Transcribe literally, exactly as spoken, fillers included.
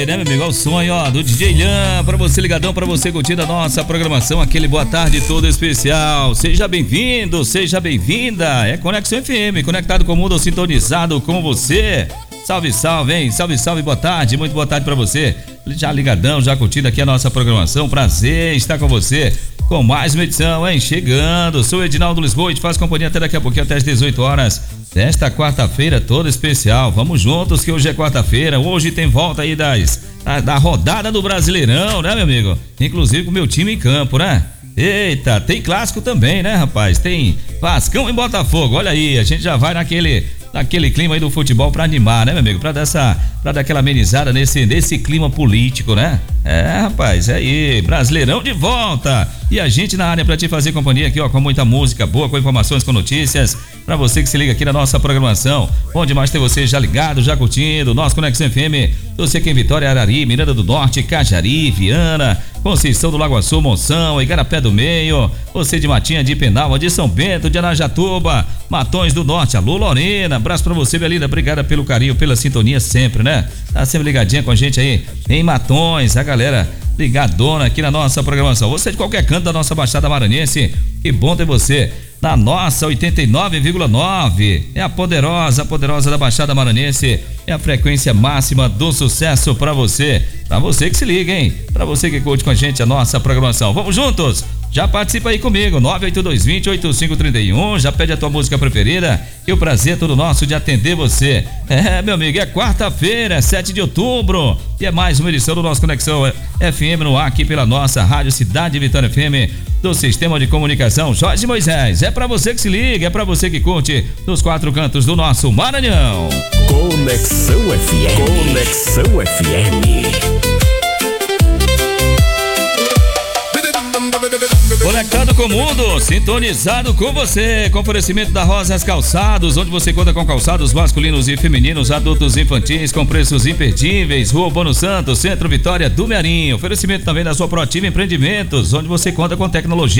Né, meu amigo? É o sonho, ó, do D J Ian, pra você ligadão, pra você curtindo a nossa programação, aquele boa tarde todo especial. Seja bem-vindo, seja bem-vinda. É Conexão F M, conectado com o mundo, sintonizado com você. Salve, salve, hein? Salve, salve, boa tarde, muito boa tarde pra você. Já ligadão, já curtindo aqui a nossa programação. Prazer estar com você com mais uma edição, hein? Chegando, sou Edinaldo Lisboa e te faço companhia até daqui a pouquinho, até às dezoito horas desta quarta-feira toda especial. Vamos juntos que hoje é quarta-feira, hoje tem volta aí das, da, da rodada do Brasileirão, né, meu amigo? Inclusive com o meu time em campo, né? Eita, tem clássico também, né, rapaz? Tem Vascão e Botafogo, olha aí, a gente já vai naquele... naquele clima aí do futebol pra animar, né, meu amigo? Pra dar essa, pra dar aquela amenizada nesse, nesse clima político, né? É, rapaz, é aí, Brasileirão de volta! E a gente na área pra te fazer companhia aqui, ó, com muita música boa, com informações, com notícias, pra você que se liga aqui na nossa programação. Bom demais ter você já ligado, já curtindo, nosso Conexão F M, você aqui em Vitória, Arari, Miranda do Norte, Cajari, Viana, Conceição do Lago Açu, Monção, Igarapé do Meio, você de Matinha, de Penal, de São Bento, de Arajatuba, Matões do Norte, alô Lorena, abraço pra você, minha linda, obrigada pelo carinho, pela sintonia sempre, né? Tá sempre ligadinha com a gente aí em Matões, a galera ligadona aqui na nossa programação. Você de qualquer canto da nossa Baixada Maranhense, que bom ter você na nossa oitenta e nove vírgula nove, é a poderosa, poderosa da Baixada Maranhense, é a frequência máxima do sucesso pra você, pra você que se liga, hein? Pra você que curte com a gente a nossa programação. Vamos juntos? Já participa aí comigo, nove oito dois dois zero oito cinco três um, já pede a tua música preferida e o prazer é todo nosso de atender você. É, meu amigo, é quarta-feira, é sete de outubro e é mais uma edição do nosso Conexão F M no ar aqui pela nossa Rádio Cidade Vitória F M do Sistema de Comunicação Jorge Moisés. É pra você que se liga, é pra você que curte nos quatro cantos do nosso Maranhão. Conexão F M. Conexão F M. Conectado com o mundo, sintonizado com você, com oferecimento da Rosas Calçados, onde você conta com calçados masculinos e femininos, adultos e infantis, com preços imperdíveis. Rua Bono Santos, Centro Vitória do Mearim. Oferecimento também da sua Proativa Empreendimentos, onde você conta com tecnologia